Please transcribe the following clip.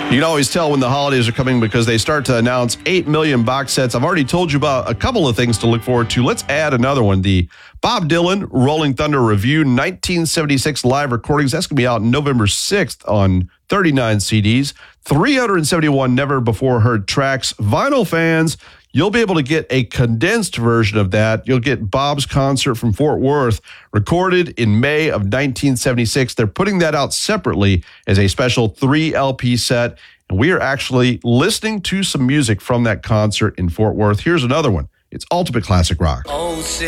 You can always tell when the holidays are coming because they start to announce 8 million box sets. I've already told you about a couple of things to look forward to. Let's add another one. The Bob Dylan Rolling Thunder Review 1976 live recordings. That's going to be out November 6th on 39 CDs. 371 never before heard tracks. Vinyl fans, you'll be able to get a condensed version of that. You'll get Bob's concert from Fort Worth, recorded in May of 1976. They're putting that out separately as a special 3 LP set. And we are actually listening to some music from that concert in Fort Worth. Here's another one. It's Ultimate Classic Rock. Oh,